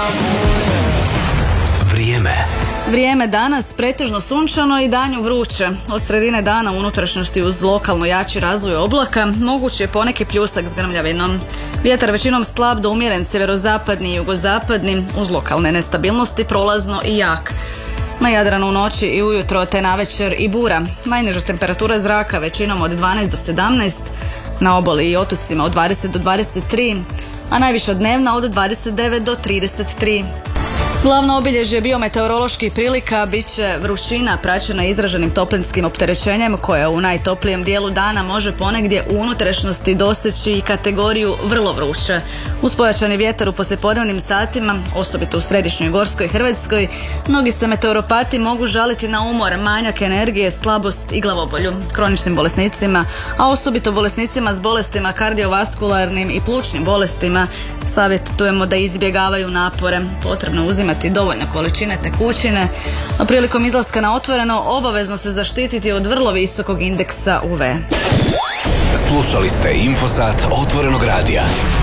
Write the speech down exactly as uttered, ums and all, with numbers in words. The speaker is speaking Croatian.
Vrijeme. Vrijeme danas pretežno sunčano i danju vruće. Od sredine dana u unutrašnjosti uz lokalno jači razvoj oblaka moguće je poneki pljusak s grmljavinom. Vjetar većinom slab do umjeren sjeverozapadni i jugozapadni uz lokalne nestabilnosti prolazno i jak. Na Jadranu u noći i ujutro te navečer i bura. Najniža temperatura zraka većinom od dvanaest do sedamnaest, na obali i otocima od dvadeset do dvadeset tri, a najviša dnevna od dvadeset devet do trideset tri. Glavno obilježje biometeoroloških prilika bit će vrućina praćena izraženim toplinskim opterećenjem koja u najtoplijem dijelu dana može ponegdje u unutrašnjosti doseći i kategoriju vrlo vruće. Uz pojačani vjetar u poslijepodnevnim satima, osobito u središnjoj gorskoj Hrvatskoj, mnogi se meteoropati mogu žaliti na umor, manjak energije, slabost i glavobolju. Kroničnim bolesnicima, a osobito bolesnicima s bolestima kardiovaskularnim i plućnim bolestima, savjetujemo da izbjegavaju napore. Potrebno uzimati imati dovoljne količine tekućine, a prilikom izlaska na otvoreno obavezno se zaštititi od vrlo visokog indeksa U V. Slušali ste Infosat Otvorenog radija.